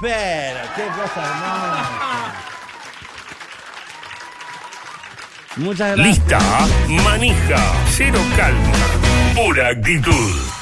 Pero, qué cosa hermosa. Muchas gracias. Lista, manija, cero calma, pura actitud.